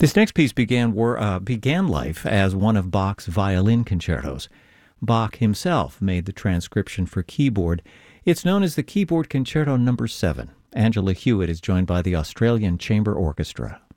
This next piece began life as one of Bach's violin concertos. Bach himself made the transcription for keyboard. It's known as the Keyboard Concerto No. 7. Angela Hewitt is joined by the Australian Chamber Orchestra.